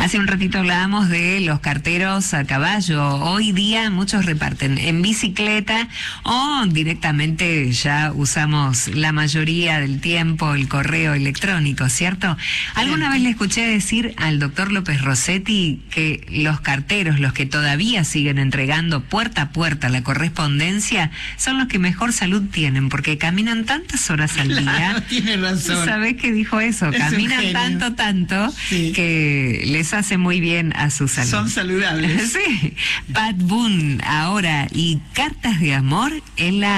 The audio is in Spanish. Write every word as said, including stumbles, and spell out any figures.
Hace un ratito hablábamos de los carteros a caballo. Hoy día muchos reparten en bicicleta o directamente ya usamos la mayoría del tiempo el correo electrónico, ¿cierto? Alguna vez le escuché decir al doctor López Rossetti que los carteros, los que todavía siguen entregando puerta a puerta la correspondencia, son los que mejor salud tienen, porque caminan tantas horas al día. Claro, tiene razón. ¿Sabés qué dijo eso? Es Caminan tanto, tanto, sí, que les hace muy bien a su salud. Son saludables. Sí. Pat Boone ahora, y cartas de amor en la